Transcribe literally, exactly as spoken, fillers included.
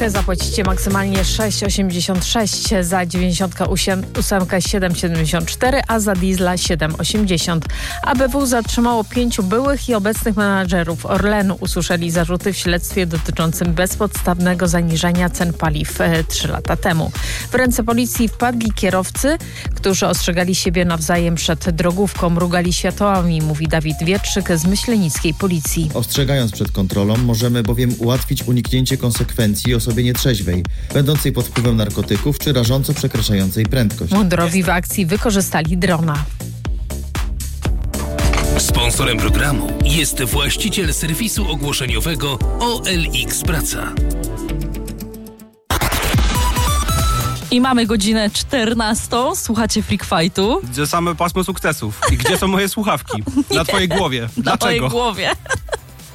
siódemkę zapłacicie maksymalnie sześć osiemdziesiąt sześć, za dziewięćdziesiątkę ósemkę siedem siedemdziesiąt cztery, a za diesla siedem osiemdziesiąt. A B W zatrzymało pięciu byłych i obecnych menadżerów Orlenu. Usłyszeli zarzuty w śledztwie dotyczącym bezpodstawnego zaniżania cen paliw trzy lata temu. W ręce policji wpadli kierowcy, którzy ostrzegali siebie nawzajem przed drogówką, mrugali światłami, mówi Dawid Wietrzyk z myślenickiej policji. Ostrzegając przed kontrolą, możemy bowiem ułatwić uniknięcie konsekwencji osobie nietrzeźwej, będącej pod wpływem narkotyków czy rażąco przekraczającej prędkość. Mundurowi w akcji wykorzystali drona. Sponsorem programu jest właściciel serwisu ogłoszeniowego O L X Praca. I mamy godzinę czternastą. Słuchacie Freak Fightu. Gdzie same pasmo sukcesów? I gdzie są moje słuchawki? Na twojej głowie. Na Dlaczego? twojej głowie.